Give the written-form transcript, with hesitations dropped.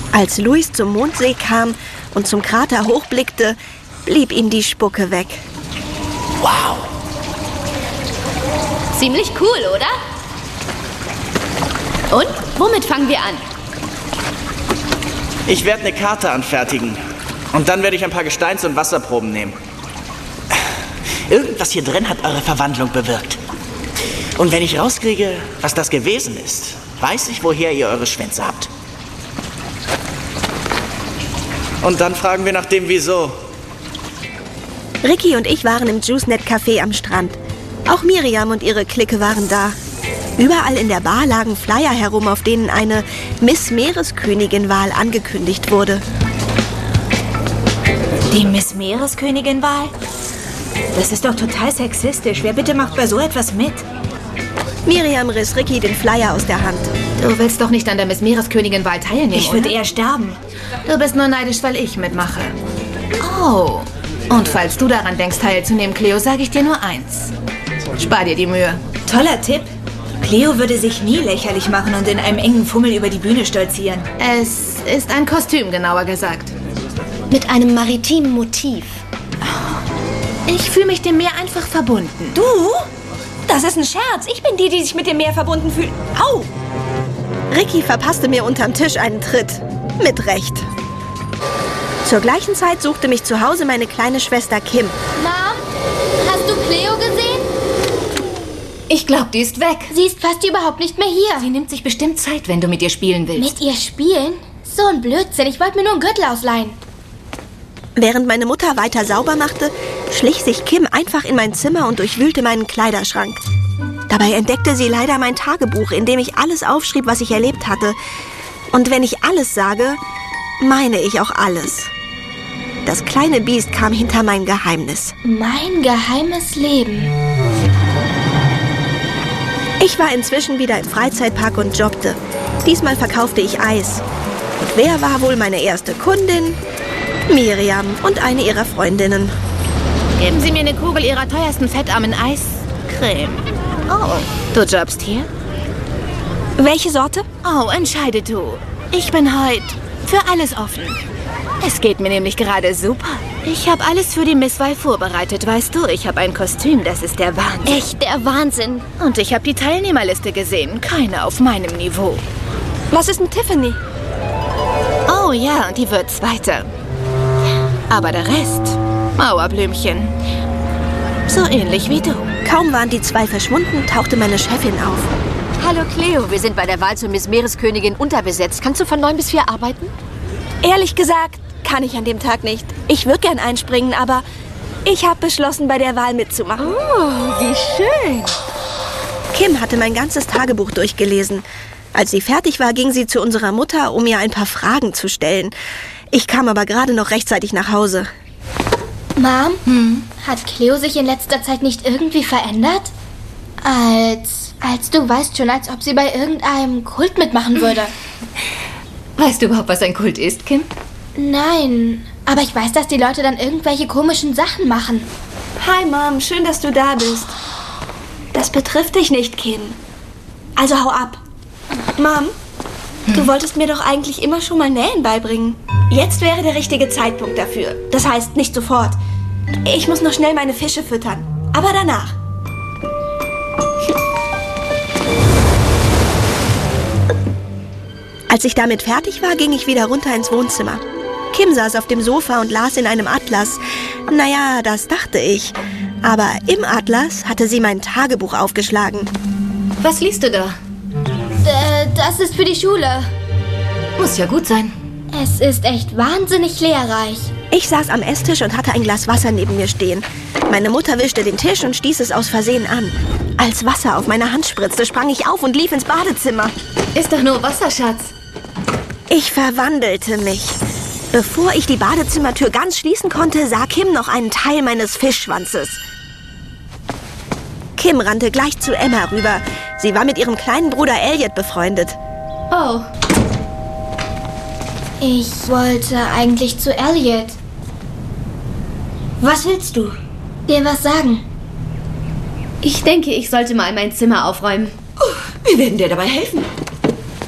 Als Luis zum Mondsee kam und zum Krater hochblickte, blieb ihm die Spucke weg. Wow. Ziemlich cool, oder? Und, womit fangen wir an? Ich werde eine Karte anfertigen. Und dann werde ich ein paar Gesteins- und Wasserproben nehmen. Irgendwas hier drin hat eure Verwandlung bewirkt. Und wenn ich rauskriege, was das gewesen ist, weiß ich, woher ihr eure Schwänze habt. Und dann fragen wir nach dem Wieso. Ricky und ich waren im Juicenet Café am Strand. Auch Miriam und ihre Clique waren da. Überall in der Bar lagen Flyer herum, auf denen eine Miss Meereskönigin-Wahl angekündigt wurde. Die Miss Meereskönigin-Wahl? Das ist doch total sexistisch. Wer bitte macht bei so etwas mit? Miriam riss Ricky den Flyer aus der Hand. Du willst doch nicht an der Miss Meereskönigin-Wahl teilnehmen, Ich würde eher sterben. Du bist nur neidisch, weil ich mitmache. Oh. Und falls du daran denkst, teilzunehmen, Cleo, sage ich dir nur eins. Spar dir die Mühe. Toller Tipp. Cleo würde sich nie lächerlich machen und in einem engen Fummel über die Bühne stolzieren. Es ist ein Kostüm, genauer gesagt. Mit einem maritimen Motiv. Ich fühle mich dem Meer einfach verbunden. Du? Das ist ein Scherz. Ich bin die sich mit dem Meer verbunden fühlt. Au! Ricky verpasste mir unterm Tisch einen Tritt. Mit Recht. Zur gleichen Zeit suchte mich zu Hause meine kleine Schwester Kim. Mom, hast du Cleo gesehen? Ich glaube, die ist weg. Sie ist fast überhaupt nicht mehr hier. Sie nimmt sich bestimmt Zeit, wenn du mit ihr spielen willst. Mit ihr spielen? So ein Blödsinn. Ich wollte mir nur einen Gürtel ausleihen. Während meine Mutter weiter sauber machte, schlich sich Kim einfach in mein Zimmer und durchwühlte meinen Kleiderschrank. Dabei entdeckte sie leider mein Tagebuch, in dem ich alles aufschrieb, was ich erlebt hatte. Und wenn ich alles sage, meine ich auch alles. Das kleine Biest kam hinter mein Geheimnis. Mein geheimes Leben. Ich war inzwischen wieder im Freizeitpark und jobbte. Diesmal verkaufte ich Eis. Und wer war wohl meine erste Kundin? Miriam und eine ihrer Freundinnen. Geben Sie mir eine Kugel Ihrer teuersten fettarmen Eiscreme. Oh, du jobbst hier? Welche Sorte? Oh, entscheide du. Ich bin heute für alles offen. Es geht mir nämlich gerade super. Ich habe alles für die Misswahl vorbereitet, weißt du. Ich habe ein Kostüm, das ist der Wahnsinn. Echt der Wahnsinn. Und ich habe die Teilnehmerliste gesehen. Keine auf meinem Niveau. Was ist denn Tiffany? Oh ja, die wird Zweite. Aber der Rest, Mauerblümchen. So ähnlich wie du. Kaum waren die zwei verschwunden, tauchte meine Chefin auf. Hallo Cleo, wir sind bei der Wahl zur Miss Meereskönigin unterbesetzt. Kannst du von 9 bis 4 arbeiten? Ehrlich gesagt, kann ich an dem Tag nicht. Ich würde gern einspringen, aber ich habe beschlossen, bei der Wahl mitzumachen. Oh, wie schön. Kim hatte mein ganzes Tagebuch durchgelesen. Als sie fertig war, ging sie zu unserer Mutter, um ihr ein paar Fragen zu stellen. Ich kam aber gerade noch rechtzeitig nach Hause. Mom, hat Cleo sich in letzter Zeit nicht irgendwie verändert? Als du weißt schon, als ob sie bei irgendeinem Kult mitmachen würde. Weißt du überhaupt, was ein Kult ist, Kim? Nein, aber ich weiß, dass die Leute dann irgendwelche komischen Sachen machen. Hi Mom, schön, dass du da bist. Das betrifft dich nicht, Kim. Also hau ab. Mom, du wolltest mir doch eigentlich immer schon mal Nähen beibringen. Jetzt wäre der richtige Zeitpunkt dafür. Das heißt, nicht sofort. Ich muss noch schnell meine Fische füttern. Aber danach. Als ich damit fertig war, ging ich wieder runter ins Wohnzimmer. Kim saß auf dem Sofa und las in einem Atlas. Naja, das dachte ich. Aber im Atlas hatte sie mein Tagebuch aufgeschlagen. Was liest du da? Das ist für die Schule. Muss ja gut sein. Es ist echt wahnsinnig lehrreich. Ich saß am Esstisch und hatte ein Glas Wasser neben mir stehen. Meine Mutter wischte den Tisch und stieß es aus Versehen an. Als Wasser auf meine Hand spritzte, sprang ich auf und lief ins Badezimmer. Ist doch nur Wasser, Schatz. Ich verwandelte mich. Bevor ich die Badezimmertür ganz schließen konnte, sah Kim noch einen Teil meines Fischschwanzes. Kim rannte gleich zu Emma rüber. Sie war mit ihrem kleinen Bruder Elliot befreundet. Oh. Ich wollte eigentlich zu Elliot. Was willst du? Dir was sagen. Ich denke, ich sollte mal mein Zimmer aufräumen. Wir werden dir dabei helfen.